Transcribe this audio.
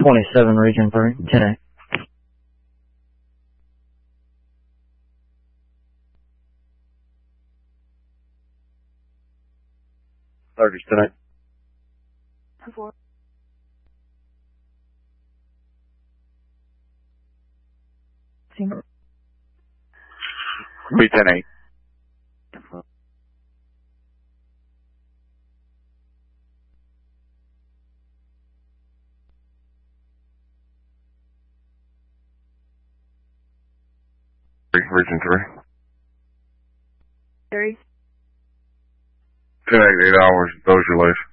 27, Region 3, 10A. Thirty's tonight. 4. Be 10-8. Region 3. 3. 10-8, 8 hours, those your list.